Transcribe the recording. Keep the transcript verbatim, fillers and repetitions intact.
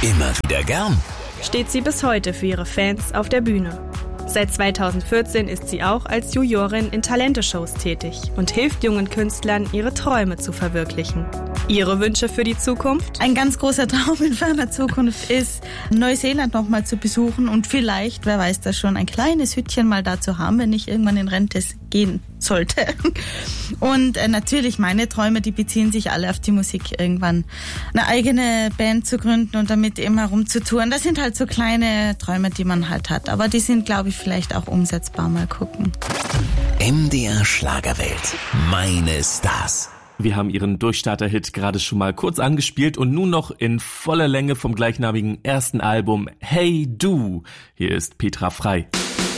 Immer wieder gern. Steht sie bis heute für ihre Fans auf der Bühne. Seit zweitausendvierzehn ist sie auch als Jurorin in Talente-Shows tätig und hilft jungen Künstlern, ihre Träume zu verwirklichen. Ihre Wünsche für die Zukunft? Ein ganz großer Traum in ferner Zukunft ist, Neuseeland nochmal zu besuchen und vielleicht, wer weiß das schon, ein kleines Hütchen mal da zu haben, wenn ich irgendwann in Rente gehen sollte. Und äh, natürlich meine Träume, die beziehen sich alle auf die Musik, irgendwann eine eigene Band zu gründen und damit eben herumzutouren. Das sind halt so kleine Träume, die man halt hat, aber die sind, glaube ich, vielleicht auch umsetzbar. Mal gucken. M D R Schlagerwelt. Meine Stars. Wir haben ihren Durchstarter-Hit gerade schon mal kurz angespielt und nun noch in voller Länge vom gleichnamigen ersten Album Hey Du. Hier ist Petra Frei.